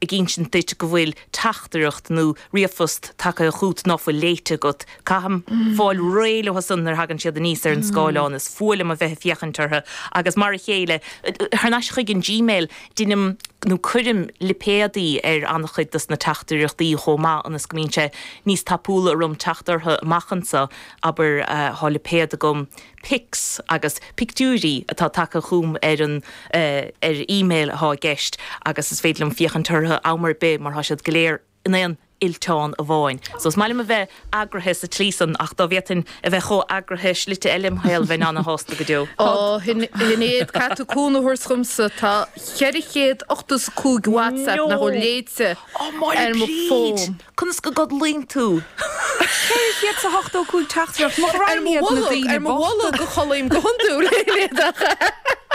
a ginsin duit go bhfuil tachtaireacht nó riafust take a chuút nó bhfuil léite got caham fáil réile hasan ar hagan siad a níos ar an scáileán is fóla a bheith fiachantartha agus mar a chéile thnáis chuig an Gmail dunim nó chuirim lipéadaí ar annach chuid na tachtaireachtaí chomá anas gomínse níos tapúla rum tachtartha machansa aber há lipéad gom pics agus pictúrí atá take chum ar an email há gceist agus is féidir an fiachantartha ámar be mar há siad goléir in éon iltán a bháin. So is mailim a bheith agrathes a tlísan ach dá bhétain a bheith cho agrathes lite elim heil bheith anna hásta go deo. Hinnéad catú cúna thuirschumsa tá cheirichéad 8 WhatsApp na ho léitse ar mo fóm. Cunas go god link tú. Cheirichéad sa 8 tachtaireacht mar raíad na bhíine bhla go cholaim go honú léadacha.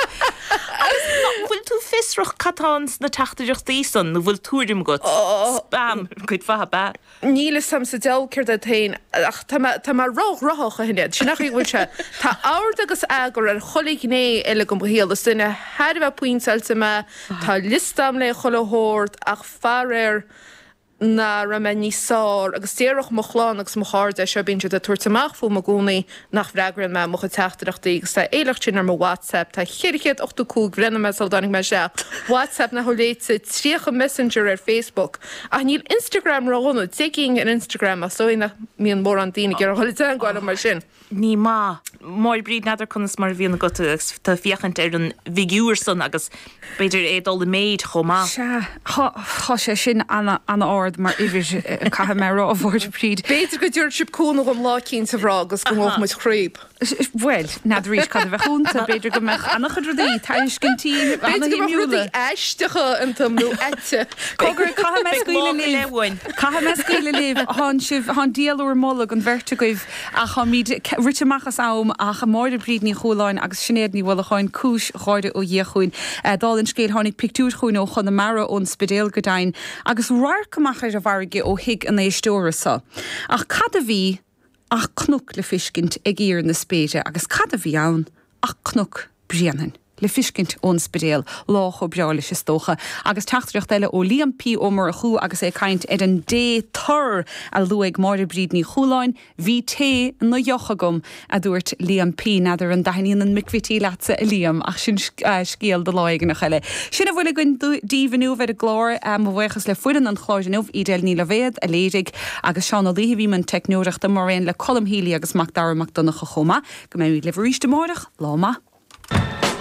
Bhfuil tú fisrach catáns na tachtaireachtaí san nó bhfuil túrim go spam chuid fa ba. Níle sam sa deilceir a tain ach tá mar roch a hinnéad sinach bhfuil se tá áir agus agur ar cholig né eile go bhíal is duine heirbh puintsailte me tá listam le cholathirt ach farir na ramení sár agus téireach mo chláán agus mo cháde se bíse de tuairteach fú mo gúnaí nach bhreagrann me mo teachtarachtaí agus tá éilecht sin ar mo WhatsApp tá cheirichéad 8 brenn me sal danig me se WhatsApp na choléite tríocha Messenger ar Facebook a níl Instagram rána digging an Instagram a sóina míon mór an daine gur choide an gáil mar sin. Ní má mór bríd nadidir chunas mar bhíonna go tá fiachant ar an bhíúr san agus beidir édal de méid chomá. Tá sé sin anna áard mar ihir caiha mé rá bhór bríd. Beidir go dúir sib cúna go mlácín sa bhrá agus go móh muid chríb. Well, nad rís cad bheith chunta beidir go meach annach chudaí taiscintí beidir eistecha an tamnú eite. Cogur caiha me scuile lehain. Caiha me scuile leh há díalúir molla an vertigoibh a cha míad ritemachchas am a cha máide bríd ní choláin agus sinnéad ní bhfuil cháin cúis cháide ó dhéchuin. Dálinn scéal tháinig pictúr chuin ó chun na mara ón spedéal godain agus ráir cumachir a bharige ó hiig an éistóirasa. Ach cad a bhí ach cnúc le fiscint ag ír na spéide agus cad a bhí ann ach cnúc brianan. Le fiscint ón spedéal lách ó breála se stócha agus teachtarach eile ó Liam P ó mar a chu agus é caint ed an dé tar a luig máide bríd ní choláin hí té na jochagum a dúirt Liam P nadidir an daíon an micvití leatsa a Liam ach sin scéal de láigen nach eile. Sinna bhfuil gon díhanú bheith a glóir bhchas le fuidan an chláisinmh idéil ní le bhéad a léidig agus seán líhí man technóireachta mar réon le colm híí agus mac dar mac donna chomá go mé le bhríiste mórach láma.